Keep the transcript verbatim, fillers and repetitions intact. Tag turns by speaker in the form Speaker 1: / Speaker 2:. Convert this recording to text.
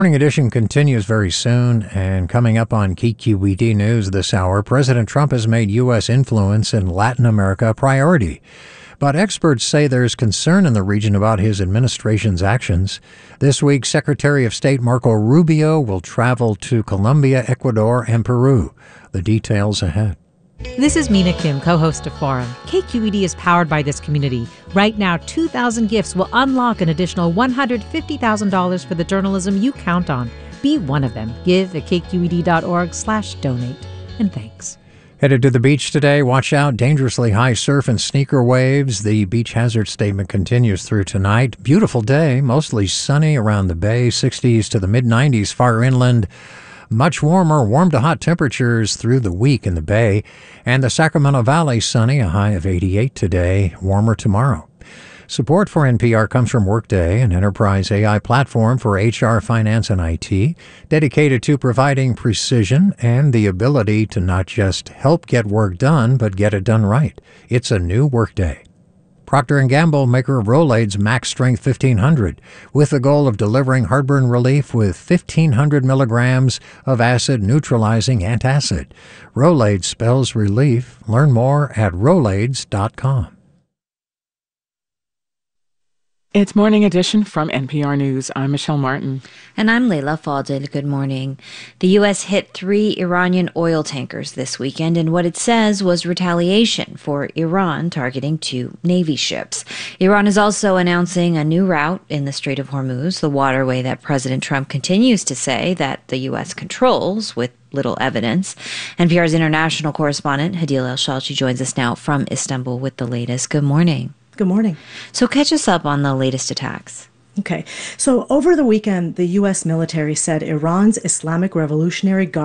Speaker 1: Morning edition continues very soon, and coming up on K Q E D News this hour, President Trump has made U S influence in Latin America a priority. But experts say there's concern in the region about his administration's actions. This week, Secretary of State Marco Rubio will travel to Colombia, Ecuador, and Peru. The details ahead.
Speaker 2: This is Mina Kim, co-host of Forum. K Q E D is powered by this community. Right now, two thousand gifts will unlock an additional one hundred fifty thousand dollars for the journalism you count on. Be one of them. Give at kqed.org slash donate. And thanks.
Speaker 1: Headed to the beach today. Watch out. Dangerously high surf and sneaker waves. The beach hazard statement continues through tonight. Beautiful day. Mostly sunny around the bay. sixties to the mid nineties far inland. Much warmer, warm to hot temperatures through the week in the Bay. And the Sacramento Valley sunny, a high of eighty-eight today, warmer tomorrow. Support for N P R comes from Workday, an enterprise A I platform for H R, finance, and I T, dedicated to providing precision and the ability to not just help get work done, but get it done right. It's a new Workday. Procter and Gamble, maker of Rolaids Max Strength fifteen hundred, with the goal of delivering heartburn relief with fifteen hundred milligrams of acid-neutralizing antacid. Rolaids spells relief. Learn more at rolaids dot com.
Speaker 3: It's Morning Edition from N P R News. I'm Michelle Martin.
Speaker 4: And I'm Leila Fadel. Good morning. The U S hit three Iranian oil tankers this weekend in what it says was retaliation for Iran targeting two Navy ships. Iran is also announcing a new route in the Strait of Hormuz, the waterway that President Trump continues to say that the U S controls with little evidence. N P R's international correspondent Hadil El-Shalchi joins us now from Istanbul with the latest. Good morning.
Speaker 5: Good morning.
Speaker 4: So catch us up on the latest attacks.
Speaker 5: Okay. So over the weekend, the U S military said Iran's Islamic Revolutionary Guard